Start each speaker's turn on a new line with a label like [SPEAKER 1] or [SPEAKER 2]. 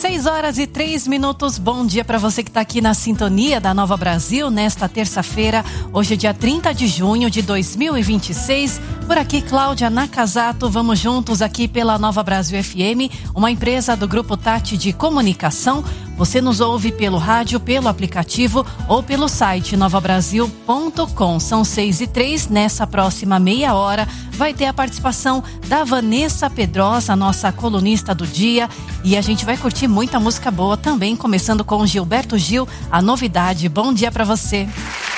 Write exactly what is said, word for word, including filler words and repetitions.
[SPEAKER 1] seis horas e três minutos. Bom dia para você que está aqui na sintonia da Nova Brasil nesta terça-feira. Hoje é dia trinta de junho de dois mil e vinte e seis. Por aqui, Cláudia Nakazato. Vamos juntos aqui pela Nova Brasil F M, uma empresa do Grupo Tati de Comunicação. Você nos ouve pelo rádio, pelo aplicativo ou pelo site nova brasil ponto com. São seis e três. Nessa próxima meia hora vai ter a participação da Vanessa Pedrosa, nossa colunista do dia. E a gente vai curtir muita música boa também, começando com Gilberto Gil, a novidade. Bom dia para você.